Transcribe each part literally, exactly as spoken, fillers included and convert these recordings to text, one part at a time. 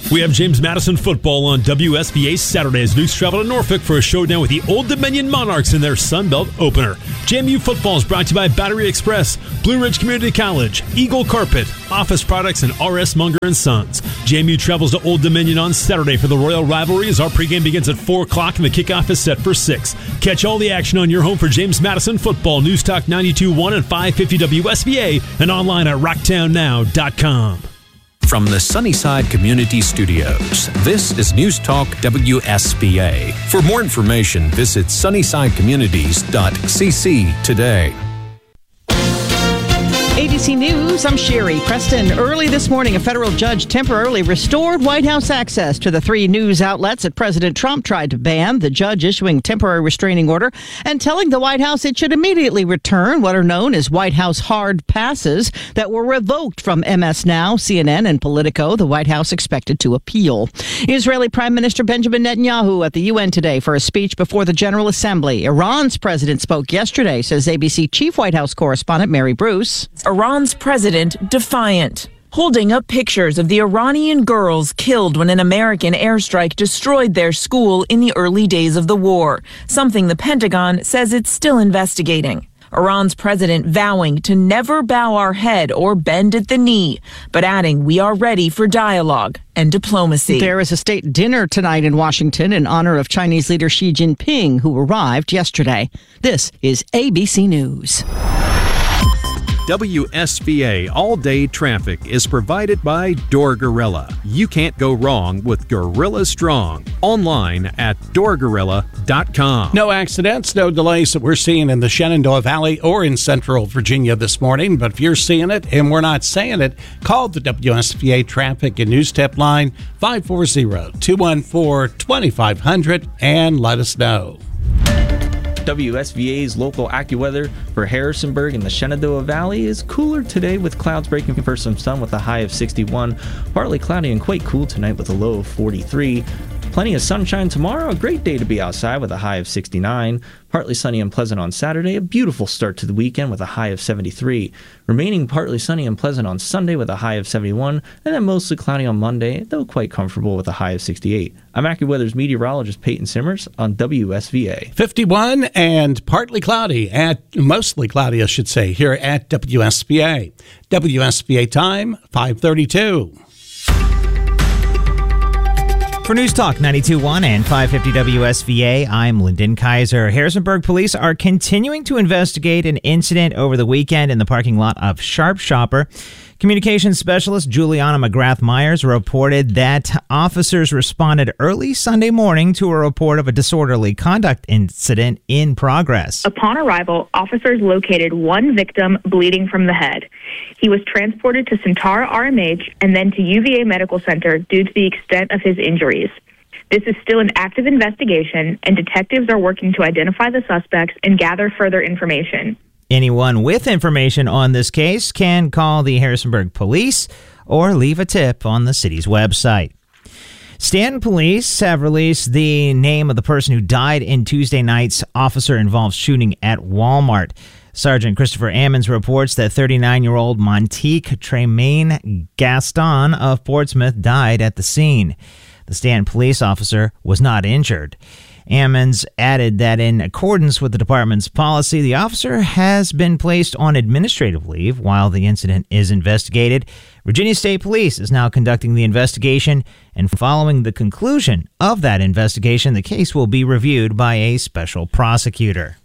We have James Madison football on W S B A Saturday as Dukes travel to Norfolk for a showdown with the Old Dominion Monarchs in their Sun Belt opener. J M U football is brought to you by Battery Express, Blue Ridge Community College, Eagle Carpet, Office Products, and R S Munger and Sons. J M U travels to Old Dominion on Saturday for the Royal Rivalry as our pregame begins at four o'clock and the kickoff is set for six. Catch all the action on your home for James Madison football, News Talk ninety-two point one and five fifty W S B A, and online at rocktown now dot com. From the Sunnyside Community Studios, this is News Talk W S B A. For more information, visit sunnyside communities dot c c today. A B C News, I'm Sherry Preston. Early this morning, a federal judge temporarily restored White House access to the three news outlets that President Trump tried to ban. The judge issuing temporary restraining order and telling the White House it should immediately return what are known as White House hard passes that were revoked from M S Now, C N N, and Politico. The White House expected to appeal. Israeli Prime Minister Benjamin Netanyahu at the U N today for a speech before the General Assembly. Iran's president spoke yesterday, says A B C Chief White House correspondent Mary Bruce. Iran's president defiant, holding up pictures of the Iranian girls killed when an American airstrike destroyed their school in the early days of the war, something the Pentagon says it's still investigating. Iran's president vowing to never bow our head or bend at the knee, but adding we are ready for dialogue and diplomacy. There is a state dinner tonight in Washington in honor of Chinese leader Xi Jinping, who arrived yesterday. This is A B C News. W S B A All-Day Traffic is provided by Door Gorilla. You can't go wrong with Gorilla Strong. Online at door gorilla dot com. No accidents, no delays that we're seeing in the Shenandoah Valley or in Central Virginia this morning. But if you're seeing it and we're not saying it, call the W S B A Traffic and News Tip line five four zero, two one four, two five zero zero and let us know. W S V A's local AccuWeather for Harrisonburg and the Shenandoah Valley is cooler today with clouds breaking for some sun with a high of sixty-one. Partly cloudy and quite cool tonight with a low of forty-three. Plenty of sunshine tomorrow, a great day to be outside with a high of sixty-nine. Partly sunny and pleasant on Saturday, a beautiful start to the weekend with a high of seventy-three. Remaining partly sunny and pleasant on Sunday with a high of seventy-one, and then mostly cloudy on Monday, though quite comfortable with a high of sixty-eight. I'm AccuWeather's meteorologist Peyton Simmers on W S V A. fifty-one and partly cloudy, at mostly cloudy, I should say, here at W S B A. W S B A time, five thirty-two. For News Talk ninety-two point one and five fifty W S V A, I'm Lyndon Kaiser. Harrisonburg police are continuing to investigate an incident over the weekend in the parking lot of Sharp Shopper. Communications specialist Juliana McGrath Myers reported that officers responded early Sunday morning to a report of a disorderly conduct incident in progress. Upon arrival, officers located one victim bleeding from the head. He was transported to Centara R M H and then to U V A Medical Center due to the extent of his injuries. This is still an active investigation, and detectives are working to identify the suspects and gather further information. Anyone with information on this case can call the Harrisonburg Police or leave a tip on the city's website. Stanton Police have released the name of the person who died in Tuesday night's officer-involved shooting at Walmart. Sergeant Christopher Ammons reports that thirty-nine-year-old Montique Tremaine Gaston of Portsmouth died at the scene. The Stanton police officer was not injured. Ammons added that in accordance with the department's policy, the officer has been placed on administrative leave while the incident is investigated. Virginia State Police is now conducting the investigation, and following the conclusion of that investigation, the case will be reviewed by a special prosecutor.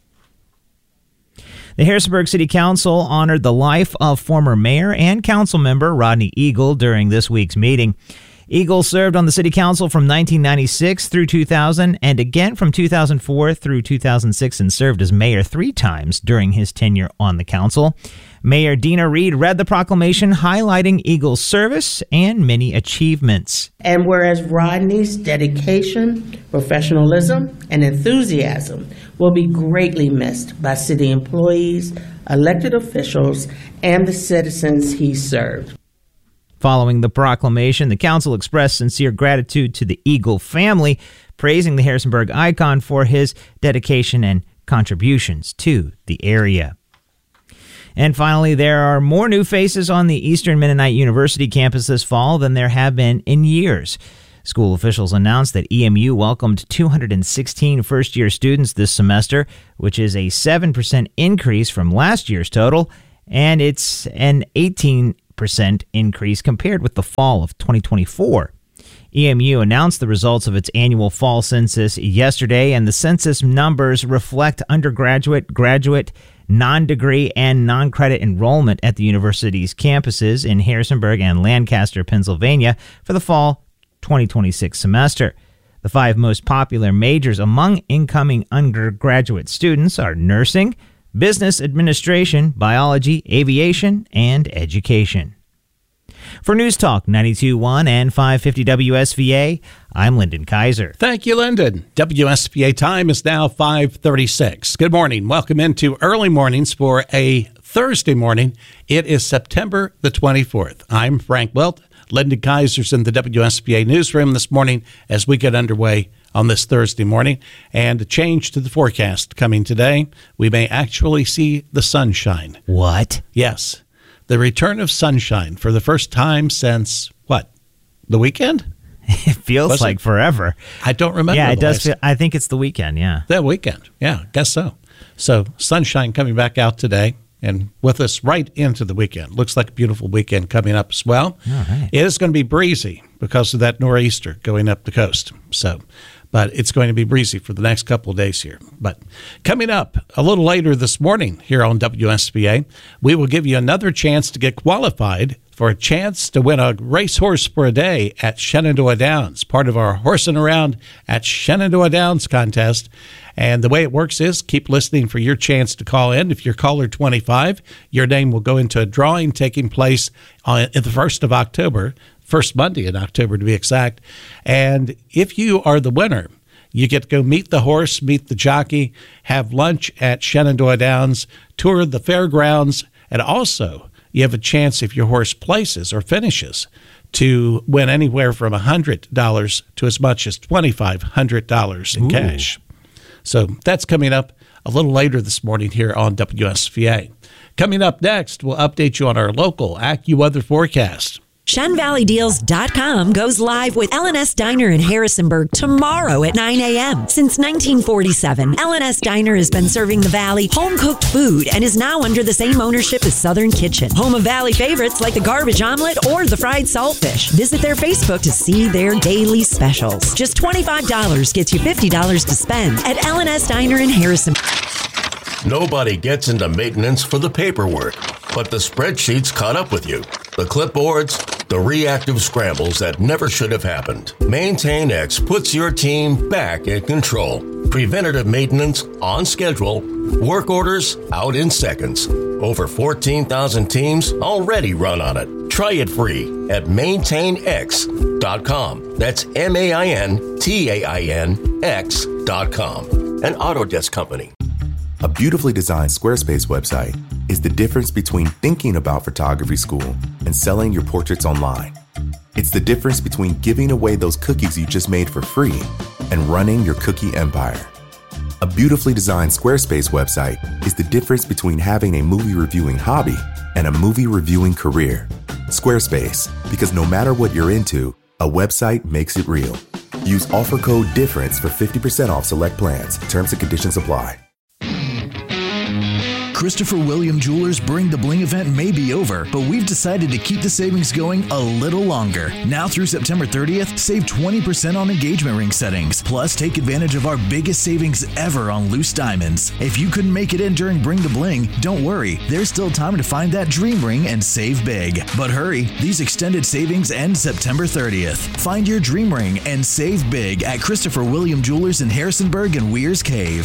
The Harrisonburg City Council honored the life of former mayor and council member Rodney Eagle during this week's meeting. Eagle served on the city council from nineteen ninety-six through two thousand and again from two thousand four through two thousand six and served as mayor three times during his tenure on the council. Mayor Dina Reed read the proclamation highlighting Eagle's service and many achievements. And whereas Rodney's dedication, professionalism, and enthusiasm will be greatly missed by city employees, elected officials, and the citizens he served. Following the proclamation, the council expressed sincere gratitude to the Eagle family, praising the Harrisonburg icon for his dedication and contributions to the area. And finally, there are more new faces on the Eastern Mennonite University campus this fall than there have been in years. School officials announced that E M U welcomed two hundred sixteen first-year students this semester, which is a seven percent increase from last year's total, and it's an eighteen percent increase compared with the fall of twenty twenty-four. E M U announced the results of its annual fall census yesterday, and the census numbers reflect undergraduate, graduate, non-degree, and non-credit enrollment at the university's campuses in Harrisonburg and Lancaster, Pennsylvania, for the fall twenty twenty-six semester. The five most popular majors among incoming undergraduate students are nursing, business administration, biology, aviation, and education. For News Talk ninety-two point one and five fifty W S V A, I'm Lyndon Kaiser. Thank you, Lyndon. W S V A time is now five thirty-six. Good morning. Welcome into early mornings for a Thursday morning. It is September the twenty-fourth. I'm Frank Wilt. Lyndon Kaiser's in the W S V A newsroom this morning as we get underway on this Thursday morning. And a change to the forecast coming today. We may actually see the sunshine. What? Yes. The return of sunshine for the first time since, what, the weekend? It feels Was like it? forever. I don't remember. Yeah, it the does last- feel, I think it's the weekend, yeah. That weekend. Yeah, guess so. So sunshine coming back out today and with us right into the weekend. Looks like a beautiful weekend coming up as well. All right. It is going to be breezy because of that nor'easter going up the coast. So, but it's going to be breezy for the next couple of days here. But coming up a little later this morning here on W S V A, we will give you another chance to get qualified for a chance to win a racehorse for a day at Shenandoah Downs, part of our Horsing Around at Shenandoah Downs contest. And the way it works is keep listening for your chance to call in. If you're caller twenty-five, your name will go into a drawing taking place on the first of October, first Monday in October to be exact. And if you are the winner, you get to go meet the horse, meet the jockey, have lunch at Shenandoah Downs, tour the fairgrounds, and also you have a chance, if your horse places or finishes, to win anywhere from one hundred dollars to as much as twenty-five hundred dollars in Ooh. cash. So that's coming up a little later this morning here on W S V A. Coming up next, we'll update you on our local AccuWeather forecast. Shen Valley Deals dot com goes live with L and S Diner in Harrisonburg tomorrow at nine a.m. Since nineteen forty-seven, L and S Diner has been serving the Valley home-cooked food and is now under the same ownership as Southern Kitchen, home of Valley favorites like the garbage omelet or the fried saltfish. Visit their Facebook to see their daily specials. Just twenty-five dollars gets you fifty dollars to spend at L and S Diner in Harrisonburg. Nobody gets into maintenance for the paperwork, but the spreadsheets caught up with you. The clipboards, the reactive scrambles that never should have happened. MaintainX puts your team back in control. Preventative maintenance on schedule. Work orders out in seconds. Over fourteen thousand teams already run on it. Try it free at maintain x dot com. That's M A I N T A I N X dot com. An Autodesk company. A beautifully designed Squarespace website is the difference between thinking about photography school and selling your portraits online. It's the difference between giving away those cookies you just made for free and running your cookie empire. A beautifully designed Squarespace website is the difference between having a movie reviewing hobby and a movie reviewing career. Squarespace, because no matter what you're into, a website makes it real. Use offer code DIFFERENCE for fifty percent off select plans. Terms and conditions apply. Christopher William Jewelers Bring the Bling event may be over, but we've decided to keep the savings going a little longer. Now through September thirtieth, save twenty percent on engagement ring settings. Plus, take advantage of our biggest savings ever on loose diamonds. If you couldn't make it in during Bring the Bling, don't worry. There's still time to find that dream ring and save big. But hurry, these extended savings end September thirtieth. Find your dream ring and save big at Christopher William Jewelers in Harrisonburg and Weir's Cave.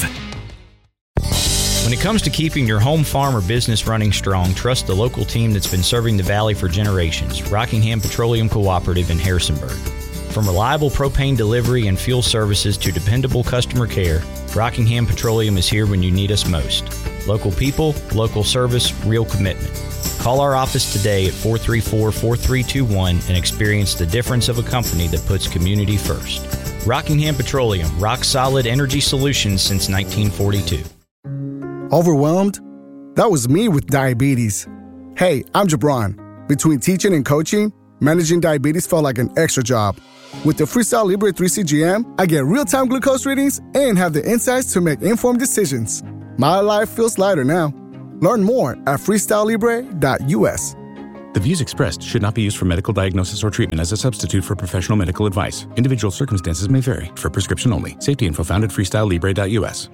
When it comes to keeping your home, farm, or business running strong, trust the local team that's been serving the Valley for generations, Rockingham Petroleum Cooperative in Harrisonburg. From reliable propane delivery and fuel services to dependable customer care, Rockingham Petroleum is here when you need us most. Local people, local service, real commitment. Call our office today at four three four, four three two one and experience the difference of a company that puts community first. Rockingham Petroleum, rock solid energy solutions since nineteen forty-two. Overwhelmed? That was me with diabetes. Hey, I'm Jabron. Between teaching and coaching, managing diabetes felt like an extra job. With the Freestyle Libre three C G M, I get real-time glucose readings and have the insights to make informed decisions. My life feels lighter now. Learn more at freestyle libre dot u s. The views expressed should not be used for medical diagnosis or treatment as a substitute for professional medical advice. Individual circumstances may vary. For prescription only. Safety info found at freestyle libre dot u s.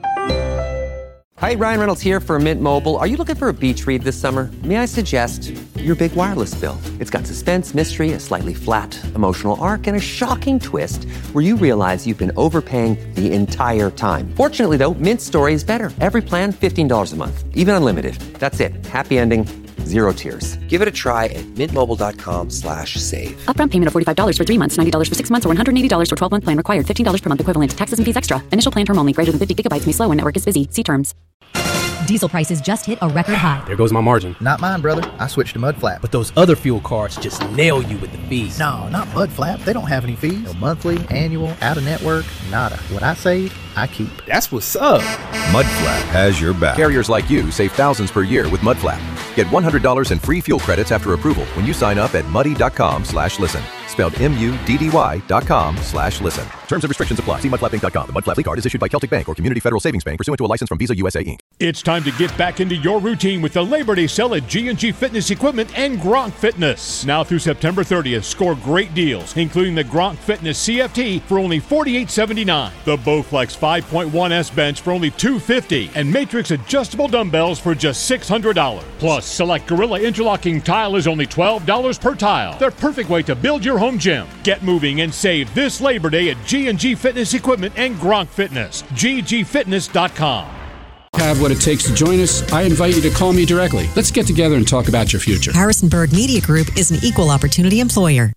Hi, Ryan Reynolds here for Mint Mobile. Are you looking for a beach read this summer? May I suggest your big wireless bill? It's got suspense, mystery, a slightly flat, emotional arc, and a shocking twist where you realize you've been overpaying the entire time. Fortunately, though, Mint's story is better. Every plan, fifteen dollars a month. Even unlimited. That's it. Happy ending. Zero tears. Give it a try at mintmobile.com slash save. Upfront payment of forty-five dollars for three months, ninety dollars for six months, or one hundred eighty dollars for twelve-month plan required. fifteen dollars per month equivalent. Taxes and fees extra. Initial plan term only. Greater than fifty gigabytes may slow when network is busy. See terms. Diesel prices just hit a record high. There goes my margin. Not mine, brother. I switched to Mudflap. But those other fuel cards just nail you with the fees. No, not Mudflap. They don't have any fees. No monthly, annual, out-of-network, nada. What I save, I keep. That's what's up. Mudflap has your back. Carriers like you save thousands per year with Mudflap. Get one hundred dollars in free fuel credits after approval when you sign up at muddy.com slash listen. Spelled M-U-D-D-Y dot com slash listen. Terms and restrictions apply. See mudflap inc dot com. The Mudflap Lead Card is issued by Celtic Bank or Community Federal Savings Bank pursuant to a license from Visa U S A, Incorporated. It's time to get back into your routine with the Labor Day sale at G and G Fitness Equipment and Gronk Fitness. Now through September thirtieth, score great deals, including the Gronk Fitness C F T for only forty-eight seventy-nine, the Bowflex five point one S bench for only two hundred fifty dollars, and Matrix adjustable dumbbells for just six hundred dollars. Plus, select Gorilla interlocking tile is only twelve dollars per tile. The perfect way to build your home gym. Get moving and save this Labor Day at G and G Fitness Equipment and Gronk Fitness. G G fitness dot com. Have what it takes to join us? I invite you to call me directly. Let's get together and talk about your future. Harrisonburg Media Group is an equal opportunity employer.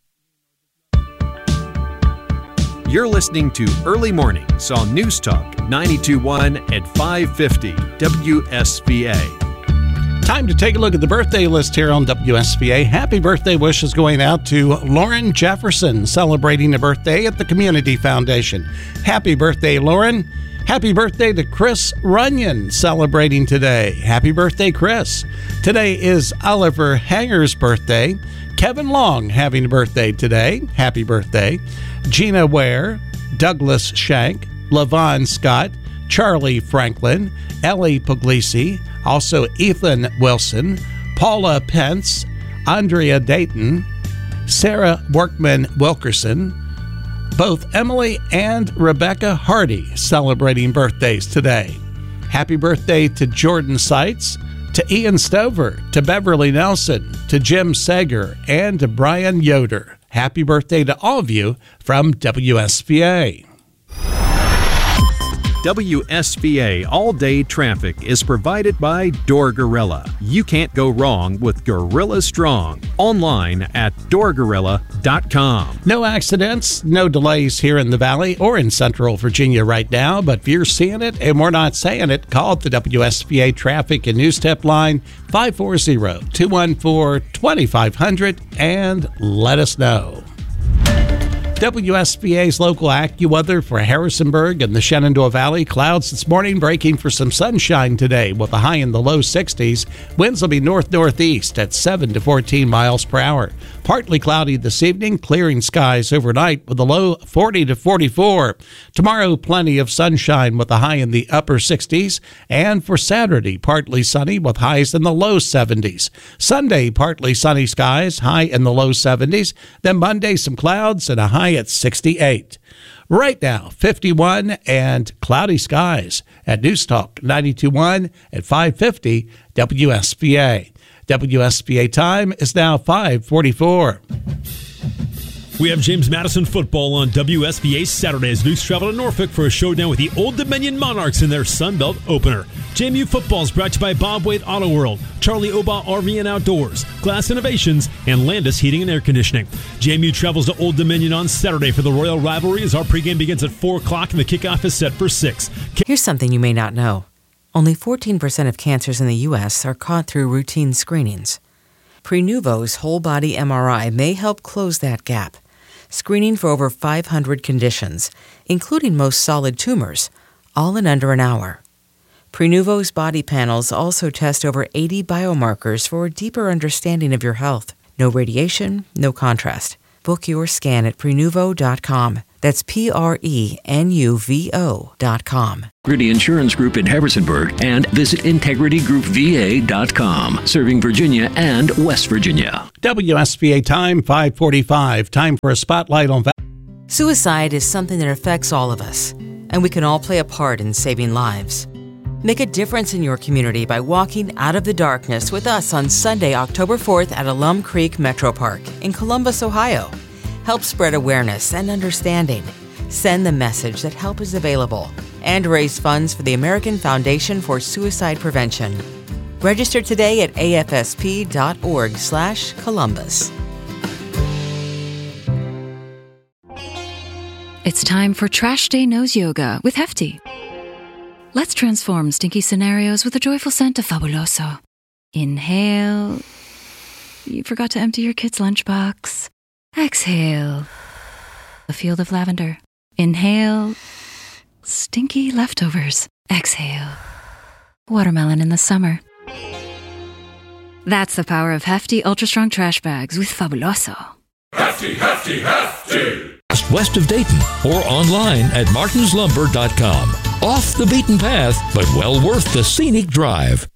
You're listening to Early Mornings on News Talk ninety-two point one at five fifty W S V A. Time to take a look at the birthday list here on W S V A. Happy birthday wishes going out to Lauren Jefferson, celebrating a birthday at the Community Foundation. Happy birthday, Lauren. Happy birthday to Chris Runyon, celebrating today. Happy birthday, Chris. Today is Oliver Hanger's birthday. Kevin Long having a birthday today. Happy birthday. Gina Ware, Douglas Shank, Levon Scott, Charlie Franklin, Ellie Puglisi, also Ethan Wilson, Paula Pence, Andrea Dayton, Sarah Workman Wilkerson, both Emily and Rebecca Hardy celebrating birthdays today. Happy birthday to Jordan Seitz, to Ian Stover, to Beverly Nelson, to Jim Sager, and to Brian Yoder. Happy birthday to all of you from W S V A. W S V A all-day traffic is provided by Door Gorilla. You can't go wrong with Gorilla Strong. Online at door gorilla dot com. No accidents, no delays here in the Valley or in Central Virginia right now, but if you're seeing it and we're not saying it, call the W S V A Traffic and News Tip line five four zero, two one four, two five zero zero and let us know. W S V A's local AccuWeather for Harrisonburg and the Shenandoah Valley. Clouds this morning, breaking for some sunshine today with a high in the low sixties. Winds will be north-northeast at seven to fourteen miles per hour. Partly cloudy this evening, clearing skies overnight with a low forty to forty-four. Tomorrow, plenty of sunshine with a high in the upper sixties. And for Saturday, partly sunny with highs in the low seventies. Sunday, partly sunny skies, high in the low seventies. Then Monday, some clouds and a high at sixty-eight. Right now, fifty-one and cloudy skies at News Talk ninety-two point one at five fifty W S V A. W S V A time is now five forty-four. We have James Madison football on W S V A Saturday as News travel to Norfolk for a showdown with the Old Dominion Monarchs in their Sun Belt opener. J M U football is brought to you by Bob Wade Auto World, Charlie Oba R V and Outdoors, Glass Innovations, and Landis Heating and Air Conditioning. J M U travels to Old Dominion on Saturday for the Royal Rivalry as our pregame begins at four o'clock and the kickoff is set for six. Here's something you may not know. Only fourteen percent of cancers in the U S are caught through routine screenings. Prenuvo's whole-body M R I may help close that gap, screening for over five hundred conditions, including most solid tumors, all in under an hour. Prenuvo's body panels also test over eighty biomarkers for a deeper understanding of your health. No radiation, no contrast. Book your scan at Prenuvo dot com. That's P R E N U V O dot com. Integrity Insurance Group in Harrisonburg, and visit Integrity Group V A dot com, serving Virginia and West Virginia. W S V A time, five forty-five. Time for a spotlight on... Suicide is something that affects all of us, and we can all play a part in saving lives. Make a difference in your community by walking out of the darkness with us on Sunday, October fourth at Alum Creek Metro Park in Columbus, Ohio. Help spread awareness and understanding. Send the message that help is available and raise funds for the American Foundation for Suicide Prevention. Register today at A F S P dot org slash Columbus. It's time for Trash Day Nose Yoga with Hefty. Let's transform stinky scenarios with a joyful scent of Fabuloso. Inhale. You forgot to empty your kid's lunchbox. Exhale. A field of lavender. Inhale. Stinky leftovers. Exhale. Watermelon in the summer. That's the power of Hefty Ultra Strong Trash Bags with Fabuloso. Hefty, hefty, hefty! Just west of Dayton or online at martins lumber dot com. Off the beaten path, but well worth the scenic drive.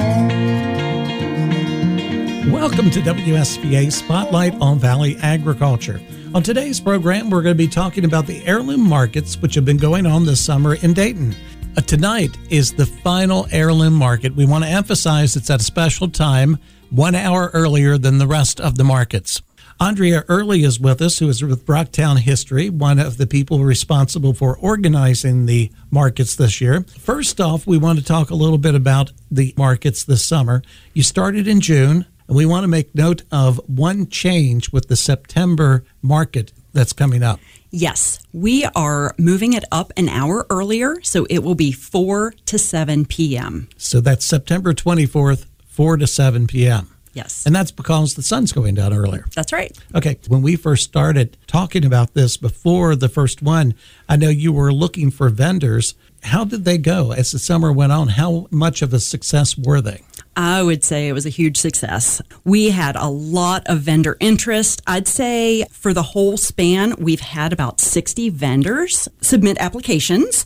Welcome to W S V A Spotlight on Valley Agriculture. On today's program, we're going to be talking about the heirloom markets, which have been going on this summer in Dayton. Uh, tonight is the final heirloom market. We want to emphasize it's at a special time, one hour earlier than the rest of the markets. Andrea Early is with us, who is with Rocktown History, one of the people responsible for organizing the markets this year. First off, we want to talk a little bit about the markets this summer. You started in June, and we want to make note of one change with the September market that's coming up. Yes, we are moving it up an hour earlier, so it will be four to seven p.m. So that's September twenty-fourth, four to seven p.m. Yes. And that's because the sun's going down earlier. That's right. Okay. When we first started talking about this before the first one, I know you were looking for vendors. How did they go as the summer went on? How much of a success were they? I would say it was a huge success. We had a lot of vendor interest. I'd say for the whole span, we've had about sixty vendors submit applications.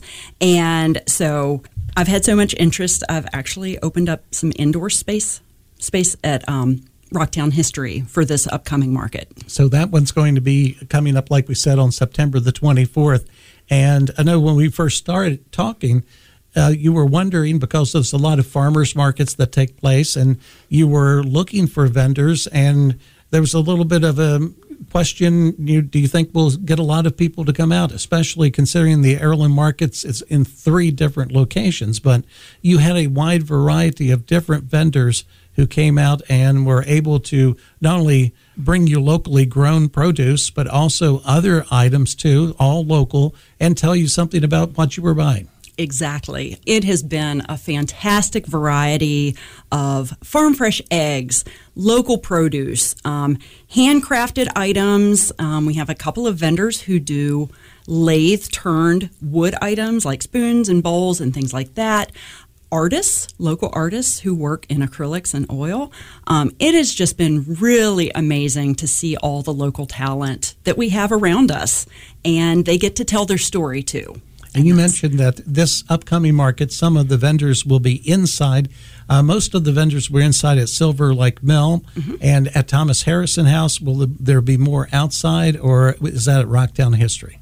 And so I've had so much interest, I've actually opened up some indoor space space at um, Rocktown History for this upcoming market. So that one's going to be coming up, like we said, on September the twenty-fourth. And I know when we first started talking, uh, you were wondering, because there's a lot of farmers markets that take place, and you were looking for vendors, and there was a little bit of a question, you, do you think we'll get a lot of people to come out, especially considering the heirloom markets is in three different locations, but you had a wide variety of different vendors who came out and were able to not only bring you locally grown produce, but also other items too, all local, and tell you something about what you were buying. Exactly. It has been a fantastic variety of farm fresh eggs, local produce, um, handcrafted items. Um, we have a couple of vendors who do lathe-turned wood items like spoons and bowls and things like that. Artists, local artists who work in acrylics and oil. Um, it has just been really amazing to see all the local talent that we have around us, and they get to tell their story too. And you mentioned that this upcoming market, some of the vendors will be inside. Uh, most of the vendors were inside at Silver Lake Mill, mm-hmm. and at Thomas Harrison House. Will there be more outside, or is that at Rocktown History?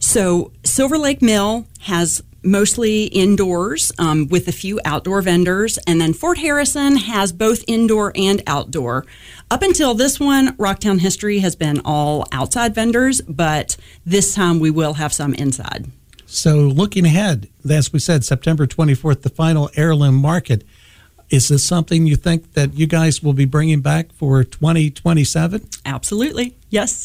So Silver Lake Mill has mostly indoors um, with a few outdoor vendors. And then Fort Harrison has both indoor and outdoor. Up until this one, Rocktown History has been all outside vendors, but this time we will have some inside. So looking ahead, as we said, September twenty-fourth, the final heirloom market. Is this something you think that you guys will be bringing back for twenty twenty-seven? Absolutely, yes.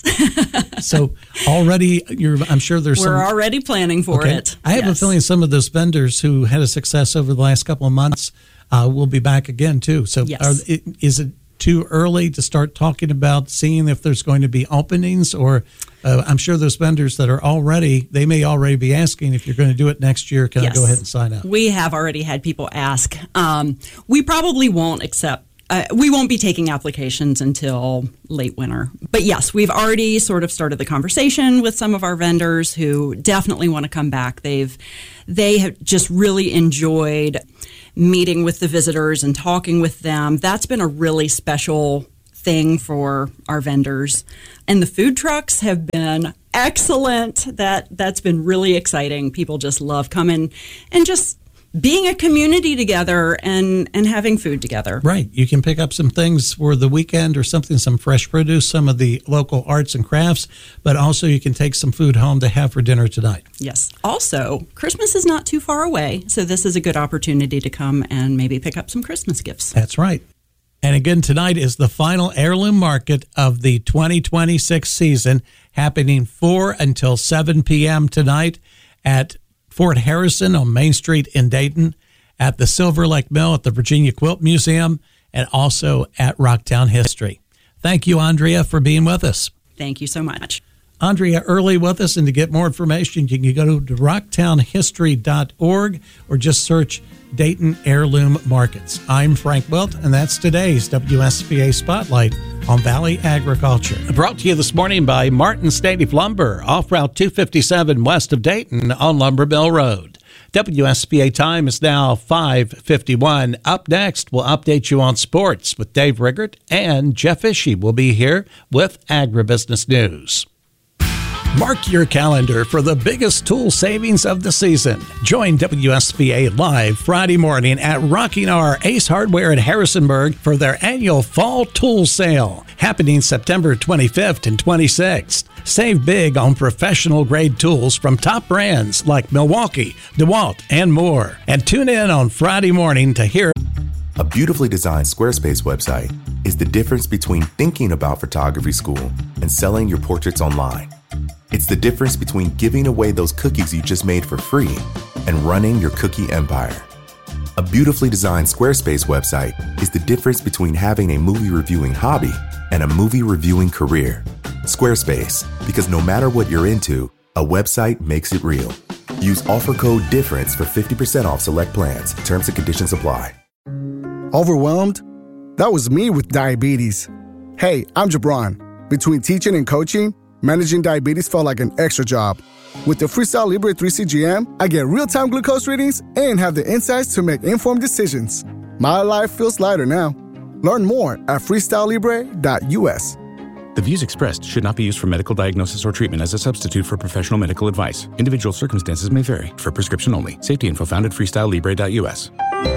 So already, you're, I'm sure there's We're some... We're already planning for okay. it. I have yes. a feeling some of those vendors who had a success over the last couple of months uh, will be back again, too. So yes. are, is it too early to start talking about seeing if there's going to be openings, or uh, I'm sure those vendors that are already, they may already be asking if you're going to do it next year. Can Yes. I go ahead and sign up? We have already had people ask. Um, we probably won't accept. Uh, we won't be taking applications until late winter. But yes, we've already sort of started the conversation with some of our vendors who definitely want to come back. They've they have just really enjoyed meeting with the visitors and talking with them. That's been a really special thing for our vendors. And the food trucks have been excellent. That that's been really exciting. People just love coming and just being a community together and, and having food together. Right. You can pick up some things for the weekend or something, some fresh produce, some of the local arts and crafts, but also you can take some food home to have for dinner tonight. Yes. Also, Christmas is not too far away, so this is a good opportunity to come and maybe pick up some Christmas gifts. That's right. And again, tonight is the final heirloom market of the twenty twenty-six season, happening four until seven p.m. tonight at Fort Harrison on Main Street in Dayton, at the Silver Lake Mill at the Virginia Quilt Museum, and also at Rocktown History. Thank you, Andrea, for being with us. Thank you so much. Andrea Early with us, and to get more information, you can go to rocktown history dot org or just search Dayton Heirloom Markets. I'm Frank Wilt, and that's today's W S B A Spotlight on Valley Agriculture. Brought to you this morning by Martin's Native Lumber, off Route two fifty-seven west of Dayton on Lumber Mill Road. W S B A time is now five fifty-one. Up next, we'll update you on sports with Dave Riggert, and Jeff Ishii will be here with Agribusiness News. Mark your calendar for the biggest tool savings of the season. Join W S B A live Friday morning at Rocking R Ace Hardware in Harrisonburg for their annual Fall Tool Sale, happening September twenty-fifth and twenty-sixth. Save big on professional-grade tools from top brands like Milwaukee, DeWalt, and more. And tune in on Friday morning to hear. A beautifully designed Squarespace website is the difference between thinking about photography school and selling your portraits online. It's the difference between giving away those cookies you just made for free and running your cookie empire. A beautifully designed Squarespace website is the difference between having a movie reviewing hobby and a movie reviewing career. Squarespace, because no matter what you're into, a website makes it real. Use offer code DIFFERENCE for fifty percent off select plans. Terms and conditions apply. Overwhelmed? That was me with diabetes. Hey, I'm Jabron. Between teaching and coaching, managing diabetes felt like an extra job. With the Freestyle Libre three C G M, I get real-time glucose readings and have the insights to make informed decisions. My life feels lighter now. Learn more at freestyle libre dot u s. The views expressed should not be used for medical diagnosis or treatment as a substitute for professional medical advice. Individual circumstances may vary. For prescription only. Safety info found at freestyle libre dot u s.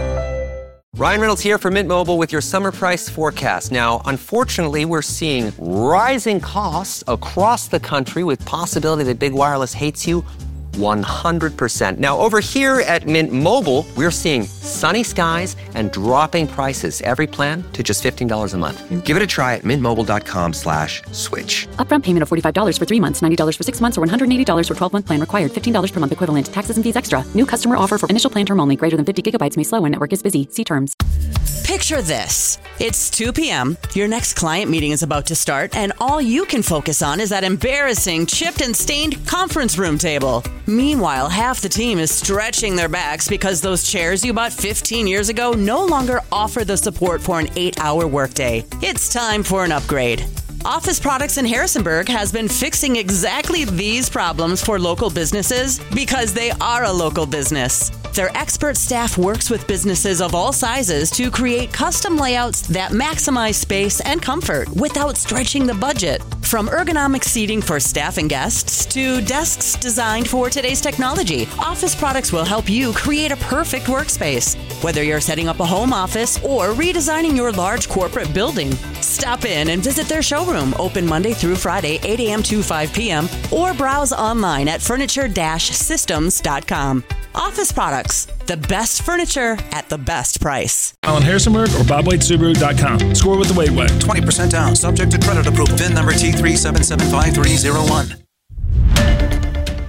Ryan Reynolds here from Mint Mobile with your summer price forecast. Now, unfortunately, we're seeing rising costs across the country with possibility that big wireless hates you one hundred percent. Now, over here at Mint Mobile, we're seeing sunny skies and dropping prices. Every plan to just fifteen dollars a month. Give it a try at mintmobile.com slash switch. Upfront payment of forty-five dollars for three months, ninety dollars for six months, or one hundred eighty dollars for twelve-month plan required. fifteen dollars per month equivalent. Taxes and fees extra. New customer offer for initial plan term only. Greater than fifty gigabytes may slow when network is busy. See terms. Picture this. It's two p.m., your next client meeting is about to start, and all you can focus on is that embarrassing, chipped and stained conference room table. Meanwhile, half the team is stretching their backs because those chairs you bought fifteen years ago no longer offer the support for an eight-hour workday. It's time for an upgrade. Office Products in Harrisonburg has been fixing exactly these problems for local businesses because they are a local business. Their expert staff works with businesses of all sizes to create custom layouts that maximize space and comfort without stretching the budget. From ergonomic seating for staff and guests to desks designed for today's technology, Office Products will help you create a perfect workspace. Whether you're setting up a home office or redesigning your large corporate building, stop in and visit their showroom, open Monday through Friday, eight a.m. to five p.m., or browse online at furniture systems dot com. Office Products, the best furniture at the best price. Alan Harrisonburg or bob wade subaru dot com. Score with the Waitway. twenty percent down, subject to credit approval. V I N number T three seven seven five three zero one.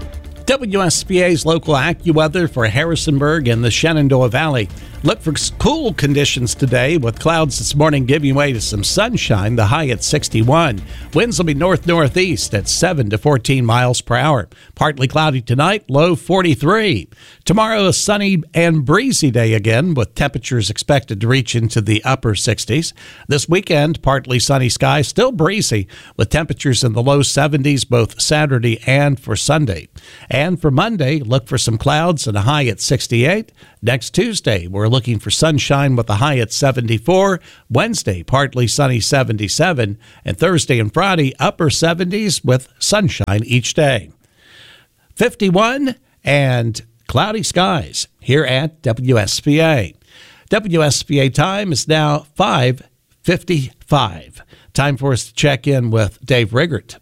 W S B A's local AccuWeather for Harrisonburg and the Shenandoah Valley. Look for cool conditions today with clouds this morning giving way to some sunshine, the high at sixty-one. Winds will be north-northeast at seven to fourteen miles per hour. Partly cloudy tonight, low forty-three. Tomorrow, a sunny and breezy day again with temperatures expected to reach into the upper sixties. This weekend, partly sunny skies, still breezy with temperatures in the low seventies both Saturday and for Sunday. And for Monday, look for some clouds and a high at sixty-eight. Next Tuesday, we're looking for sunshine with a high at seventy-four. Wednesday, partly sunny, seventy-seven. And Thursday and Friday, upper seventies with sunshine each day. fifty-one and cloudy skies here at W S B A. W S B A time is now five fifty-five. Time for us to check in with Dave Riggert.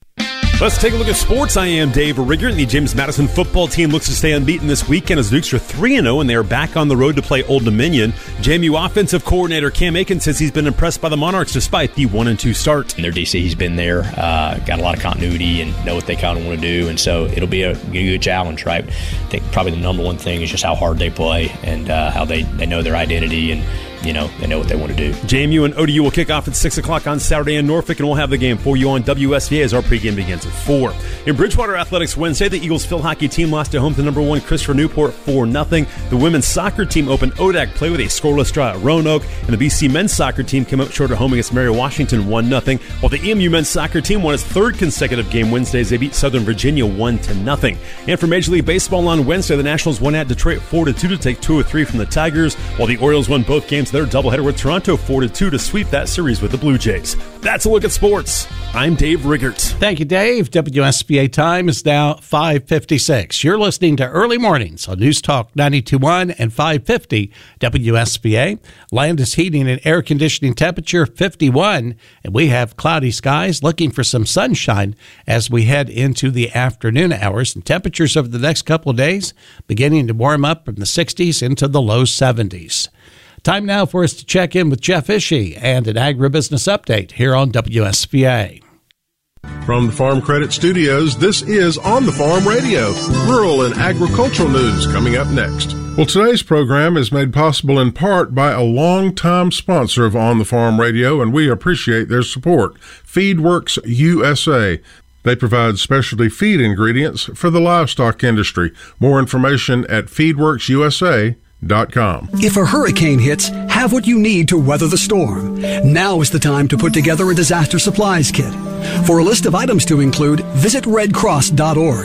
Let's take a look at sports. I am Dave Riggert, and the James Madison football team looks to stay unbeaten this weekend as the Dukes are three and oh, and they are back on the road to play Old Dominion. J M U offensive coordinator Cam Aiken says he's been impressed by the Monarchs despite the one and two start. In their D C, he's been there, uh, got a lot of continuity and know what they kind of want to do, and so it'll be a, a good challenge, right? I think probably the number one thing is just how hard they play and uh, how they, they know their identity and you know, they know what they want to do. J M U and O D U will kick off at six o'clock on Saturday in Norfolk, and we'll have the game for you on W S B A as our pregame begins at four. In Bridgewater Athletics Wednesday, the Eagles field hockey team lost at home to number one Christopher Newport four nothing. The women's soccer team opened O D A C play with a scoreless draw at Roanoke, and the B C men's soccer team came up short at home against Mary Washington one nothing, while the E M U men's soccer team won its third consecutive game Wednesday as they beat Southern Virginia one to nothing. And for Major League Baseball on Wednesday, the Nationals won at Detroit four to two to take two or three from the Tigers, while the Orioles won both games of their doubleheader with Toronto four to two to sweep that series with the Blue Jays. That's a look at sports. I'm Dave Riggert. Thank you, Dave. W S B A time is now five fifty-six. You're listening to Early Mornings on News Talk ninety-two point one and five fifty W S B A. Landis Heating and Air Conditioning temperature fifty-one, and we have cloudy skies looking for some sunshine as we head into the afternoon hours. And temperatures over the next couple of days beginning to warm up from the sixties into the low seventies. Time now for us to check in with Jeff Ishii and an agribusiness update here on W S B A. From the Farm Credit Studios, this is On the Farm Radio, rural and agricultural news coming up next. Well, today's program is made possible in part by a longtime sponsor of On the Farm Radio, and we appreciate their support, Feedworks U S A. They provide specialty feed ingredients for the livestock industry. More information at feedworks U S A dot com. If a hurricane hits, have what you need to weather the storm. Now is the time to put together a disaster supplies kit. For a list of items to include, visit red cross dot org.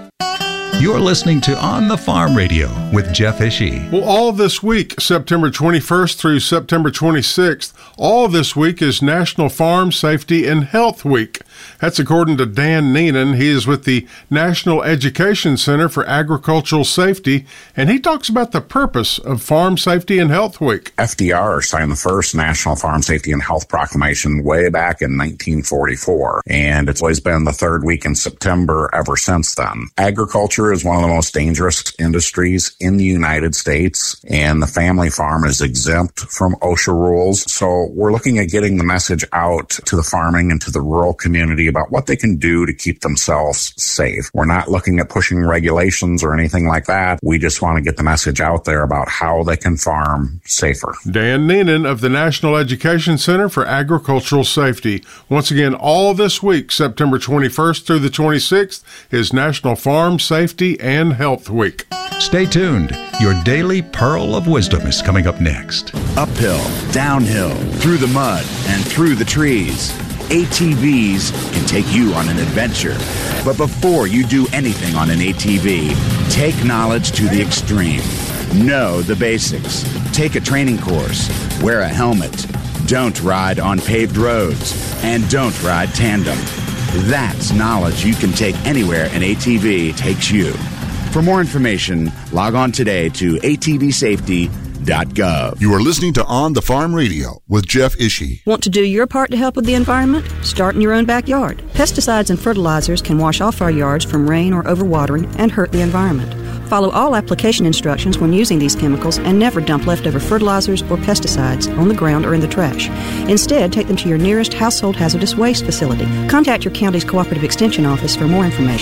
You're listening to On the Farm Radio with Jeff Ishii. Well, all this week, September twenty-first through September twenty-sixth, all this week is National Farm Safety and Health Week. That's according to Dan Neenan. He is with the National Education Center for Agricultural Safety, and he talks about the purpose of Farm Safety and Health Week. F D R signed the first National Farm Safety and Health Proclamation way back in nineteen forty-four, and it's always been the third week in September ever since then. Agriculture is one of the most dangerous industries in the United States, and the family farm is exempt from OSHA rules, so we're looking at getting the message out to the farming and to the rural community about what they can do to keep themselves safe. We're not looking at pushing regulations or anything like that. We just want to get the message out there about how they can farm safer. Dan Neenan of the National Education Center for Agricultural Safety. Once again, all this week, September twenty-first through the twenty-sixth, is National Farm Safety and Health Week. Stay tuned. Your daily pearl of wisdom is coming up next. Uphill, downhill, through the mud, and through the trees. A T Vs can take you on an adventure. But before you do anything on an A T V, take knowledge to the extreme. Know the basics. Take a training course. Wear a helmet. Don't ride on paved roads. And don't ride tandem. That's knowledge you can take anywhere an A T V takes you. For more information, log on today to A T V safety dot gov. You are listening to On the Farm Radio with Jeff Ishii. Want to do your part to help with the environment? Start in your own backyard. Pesticides and fertilizers can wash off our yards from rain or overwatering and hurt the environment. Follow all application instructions when using these chemicals and never dump leftover fertilizers or pesticides on the ground or in the trash. Instead, take them to your nearest household hazardous waste facility. Contact your county's Cooperative Extension Office for more information.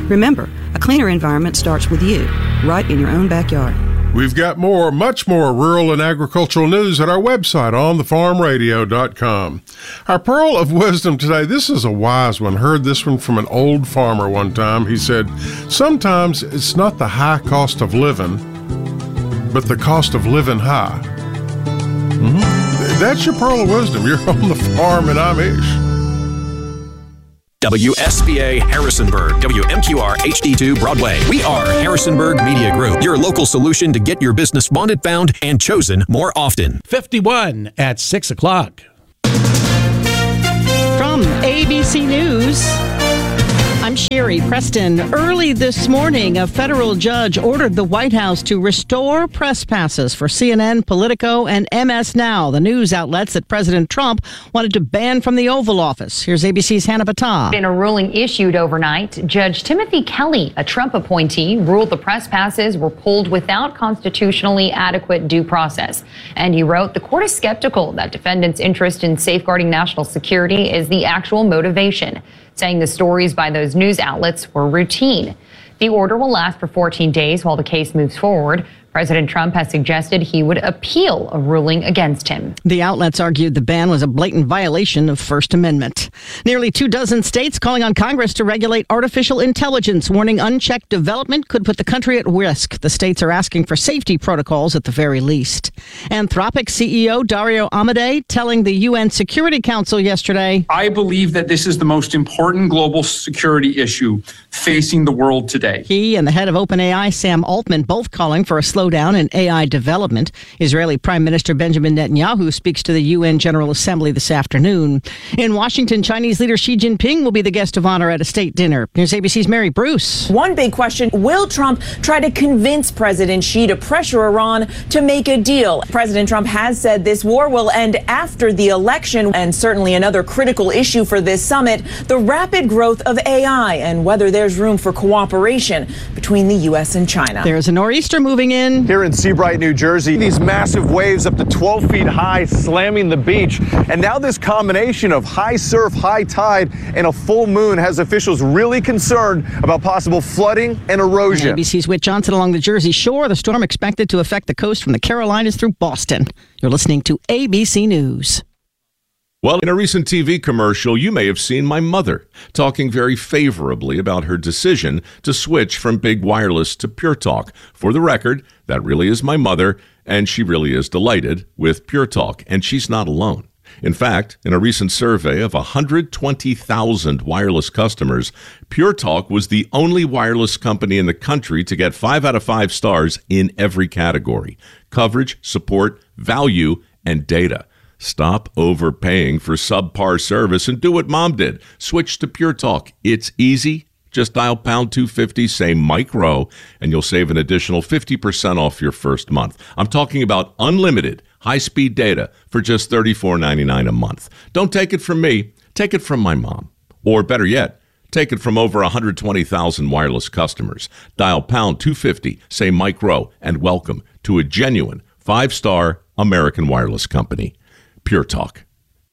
Remember, a cleaner environment starts with you, right in your own backyard. We've got more, much more rural and agricultural news at our website, on the farm radio dot com. Our pearl of wisdom today, this is a wise one. Heard this one from an old farmer one time. He said, sometimes it's not the high cost of living, but the cost of living high. Mm-hmm. That's your pearl of wisdom. You're on the farm and I'm Ish. W S B A Harrisonburg, W M Q R H D two Broadway. We are Harrisonburg Media Group, your local solution to get your business wanted, found, and chosen more often. fifty-one at six o'clock. From A B C News, I'm Sherry Preston. Early this morning, a federal judge ordered the White House to restore press passes for C N N, Politico, and M S Now, the news outlets that President Trump wanted to ban from the Oval Office. Here's A B C's Hannah Battah. In a ruling issued overnight, Judge Timothy Kelly, a Trump appointee, ruled the press passes were pulled without constitutionally adequate due process. And he wrote, the court is skeptical that defendants' interest in safeguarding national security is the actual motivation, saying the stories by those news outlets were routine. The order will last for fourteen days while the case moves forward. President Trump has suggested he would appeal a ruling against him. The outlets argued the ban was a blatant violation of First Amendment. Nearly two dozen states calling on Congress to regulate artificial intelligence, warning unchecked development could put the country at risk. The states are asking for safety protocols at the very least. Anthropic C E O Dario Amodei telling the U N Security Council yesterday, I believe that this is the most important global security issue facing the world today. He and the head of OpenAI, Sam Altman, both calling for a slowdown in A I development. Israeli Prime Minister Benjamin Netanyahu speaks to the U N General Assembly this afternoon. In Washington, Chinese leader Xi Jinping will be the guest of honor at a state dinner. Here's A B C's Mary Bruce. One big question, will Trump try to convince President Xi to pressure Iran to make a deal? President Trump has said this war will end after the election, and certainly another critical issue for this summit, the rapid growth of A I and whether there's room for cooperation between the U S and China. There's a nor'easter moving in. Here in Seabright, New Jersey, these massive waves up to twelve feet high slamming the beach. And now this combination of high surf, high tide, and a full moon has officials really concerned about possible flooding and erosion. A B C's Whit Johnson along the Jersey Shore. The storm expected to affect the coast from the Carolinas through Boston. You're listening to A B C News. Well, in a recent T V commercial, you may have seen my mother talking very favorably about her decision to switch from big wireless to Pure Talk. For the record, that really is my mother, and she really is delighted with Pure Talk, and she's not alone. In fact, in a recent survey of one hundred twenty thousand wireless customers, Pure Talk was the only wireless company in the country to get five out of five stars in every category: coverage, support, value, and data. Stop overpaying for subpar service and do what Mom did. Switch to Pure Talk. It's easy. Just dial pound two fifty, say Mike Rowe, and you'll save an additional fifty percent off your first month. I'm talking about unlimited high-speed data for just thirty-four ninety-nine a month. Don't take it from me. Take it from my mom. Or better yet, take it from over one hundred twenty thousand wireless customers. Dial pound two fifty, say Mike Rowe, and welcome to a genuine five-star American wireless company. Pure Talk.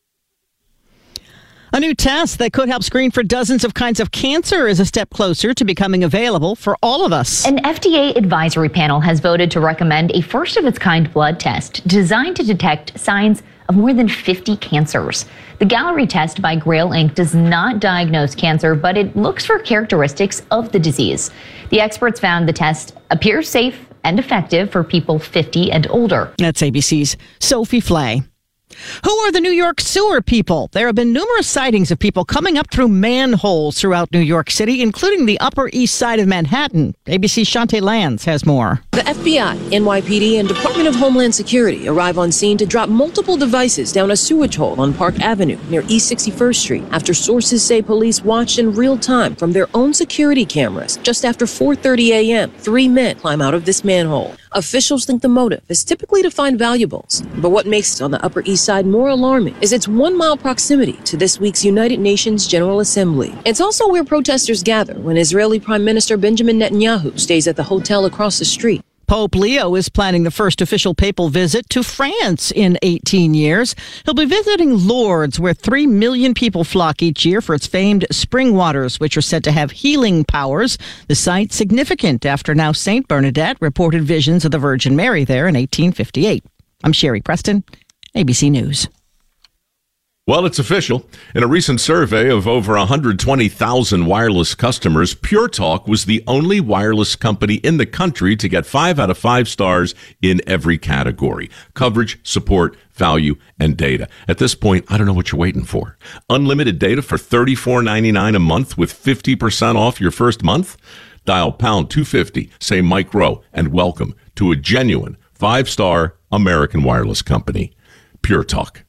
A new test that could help screen for dozens of kinds of cancer is a step closer to becoming available for all of us. An F D A advisory panel has voted to recommend a first-of-its-kind blood test designed to detect signs of more than fifty cancers. The Gallery test by Grail Incorporated does not diagnose cancer, but it looks for characteristics of the disease. The experts found the test appears safe and effective for people fifty and older. That's A B C's Sophie Flay. Who are the New York sewer people? There have been numerous sightings of people coming up through manholes throughout New York City, including the Upper East Side of Manhattan. A B C's Shantae Lands has more. The F B I, N Y P D, and Department of Homeland Security arrive on scene to drop multiple devices down a sewage hole on Park Avenue near East sixty-first Street after sources say police watched in real time from their own security cameras. Just after four thirty a.m., three men climb out of this manhole. Officials think the motive is typically to find valuables. But what makes it on the Upper East Side more alarming is its one-mile proximity to this week's United Nations General Assembly. It's also where protesters gather when Israeli Prime Minister Benjamin Netanyahu stays at the hotel across the street. Pope Leo is planning the first official papal visit to France in eighteen years. He'll be visiting Lourdes, where three million people flock each year for its famed spring waters, which are said to have healing powers. The site significant after now Saint Bernadette reported visions of the Virgin Mary there in eighteen fifty-eight. I'm Sherry Preston, A B C News. Well, it's official. In a recent survey of over one hundred twenty thousand wireless customers, Pure Talk was the only wireless company in the country to get five out of five stars in every category: coverage, support, value, and data. At this point, I don't know what you're waiting for. Unlimited data for thirty-four ninety-nine a month with fifty percent off your first month? Dial pound two fifty, say Mike Rowe, and welcome to a genuine five-star American wireless company. Pure Talk.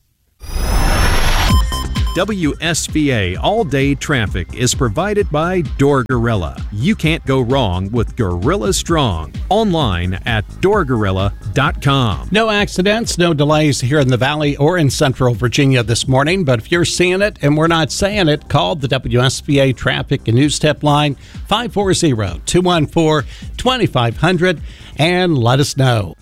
W S V A all-day traffic is provided by Door Gorilla. You can't go wrong with Gorilla Strong. Online at door gorilla dot com. No accidents, no delays here in the Valley or in Central Virginia this morning, but if you're seeing it and we're not saying it, call the W S V A Traffic and News Tip line five four zero, two one four, two five zero zero and let us know.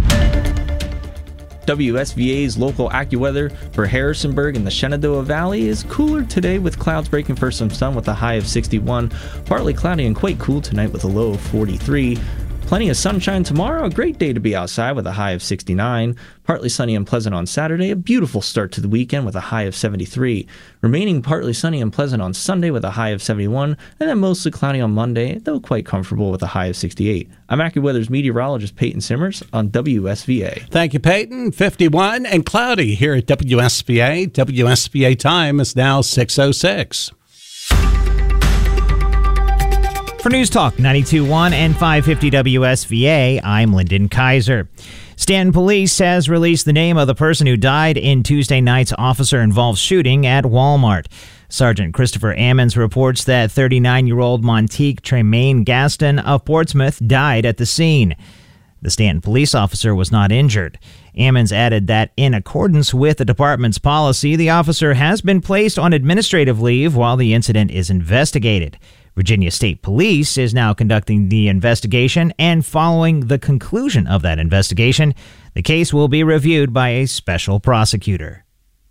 W S V A's local AccuWeather for Harrisonburg and the Shenandoah Valley is cooler today with clouds breaking for some sun with a high of sixty-one. Partly cloudy and quite cool tonight with a low of forty-three. Plenty of sunshine tomorrow, a great day to be outside with a high of sixty-nine. Partly sunny and pleasant on Saturday, a beautiful start to the weekend with a high of seventy-three. Remaining partly sunny and pleasant on Sunday with a high of seventy-one, and then mostly cloudy on Monday, though quite comfortable with a high of sixty-eight. I'm AccuWeather's meteorologist Peyton Simmers on W S V A. Thank you, Peyton. fifty-one and cloudy here at W S V A. W S V A time is now six oh six. For News Talk ninety-two point one and five fifty W S V A, I'm Lyndon Kaiser. Stanton Police has released the name of the person who died in Tuesday night's officer-involved shooting at Walmart. Sergeant Christopher Ammons reports that thirty-nine-year-old Montique Tremaine Gaston of Portsmouth died at the scene. The Stanton police officer was not injured. Ammons added that in accordance with the department's policy, the officer has been placed on administrative leave while the incident is investigated. Virginia State Police is now conducting the investigation, and following the conclusion of that investigation, the case will be reviewed by a special prosecutor.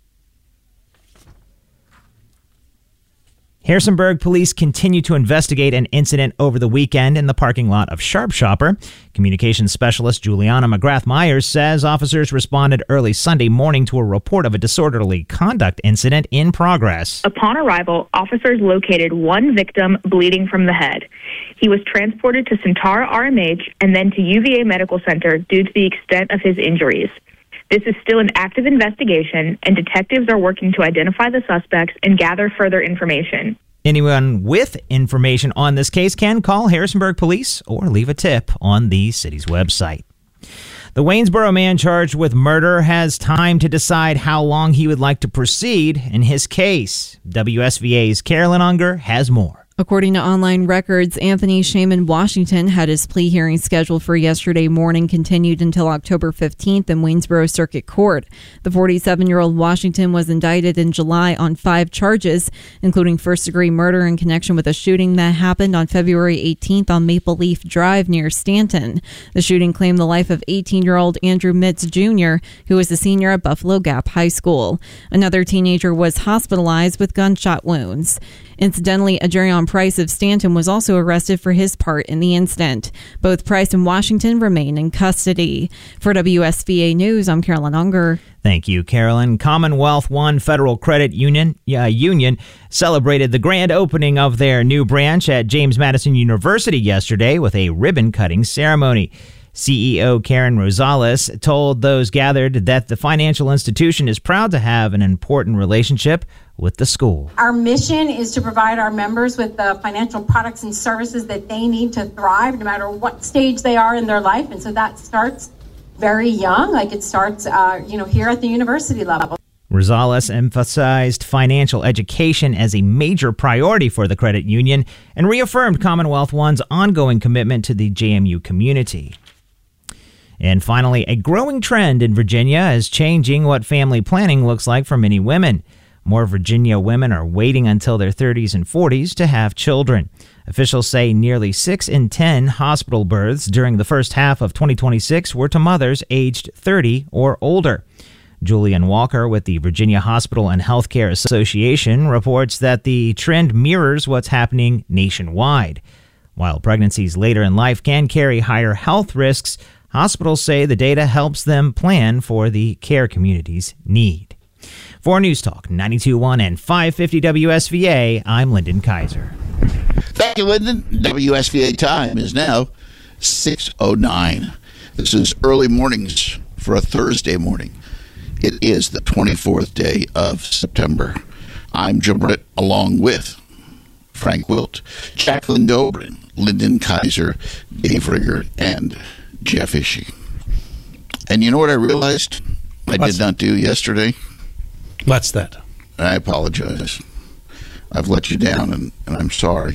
Harrisonburg police continue to investigate an incident over the weekend in the parking lot of Sharp Shopper. Communications specialist Juliana McGrath-Myers says officers responded early Sunday morning to a report of a disorderly conduct incident in progress. Upon arrival, officers located one victim bleeding from the head. He was transported to Centara R M H and then to U V A Medical Center due to the extent of his injuries. This is still an active investigation, and detectives are working to identify the suspects and gather further information. Anyone with information on this case can call Harrisonburg Police or leave a tip on the city's website. The Waynesboro man charged with murder has time to decide how long he would like to proceed in his case. W S V A's Carolyn Unger has more. According to online records, Anthony Shaman Washington had his plea hearing scheduled for yesterday morning, continued until October fifteenth in Waynesboro Circuit Court. The forty-seven-year-old Washington was indicted in July on five charges, including first-degree murder in connection with a shooting that happened on February eighteenth on Maple Leaf Drive near Stanton. The shooting claimed the life of eighteen-year-old Andrew Mitz Junior, who was a senior at Buffalo Gap High School. Another teenager was hospitalized with gunshot wounds. Incidentally, Adrian Price of Stanton was also arrested for his part in the incident. Both Price and Washington remain in custody. For W S V A News, I'm Carolyn Unger. Thank you, Carolyn. Commonwealth One Federal Credit Union, uh, Union celebrated the grand opening of their new branch at James Madison University yesterday with a ribbon-cutting ceremony. C E O Karen Rosales told those gathered that the financial institution is proud to have an important relationship with the school. Our mission is to provide our members with the financial products and services that they need to thrive no matter what stage they are in their life. And so that starts very young, like it starts uh, you know, here at the university level. Rosales emphasized financial education as a major priority for the credit union and reaffirmed Commonwealth One's ongoing commitment to the J M U community. And finally, a growing trend in Virginia is changing what family planning looks like for many women. More Virginia women are waiting until their thirties and forties to have children. Officials say nearly six in ten hospital births during the first half of twenty twenty-six were to mothers aged thirty or older. Julian Walker with the Virginia Hospital and Healthcare Association reports that the trend mirrors what's happening nationwide. While pregnancies later in life can carry higher health risks, hospitals say the data helps them plan for the care community's need. For News Talk ninety-two point one and five fifty W S V A, I'm Lyndon Kaiser. Thank you, Lyndon. W S V A time is now six oh nine. This is early mornings for a Thursday morning. It is the twenty-fourth day of September. I'm Jim Britt, along with Frank Wilt, Jacqueline Dobrin, Lyndon Kaiser, Dave Rigger, and Jeff Ishii. And you know what I realized I What's did not do yesterday? What's that? I apologize. I've let you down, and, and I'm sorry.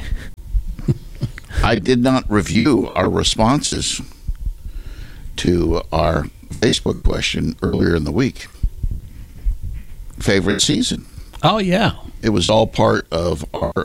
I did not review our responses to our Facebook question earlier in the week. Favorite season? Oh, yeah. It was all part of our